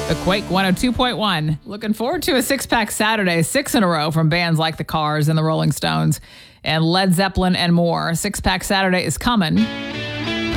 The Quake 102.1. Looking forward to a six-pack Saturday, 6 in a row from bands like the Cars and the Rolling Stones and Led Zeppelin and more. Six-pack Saturday is coming.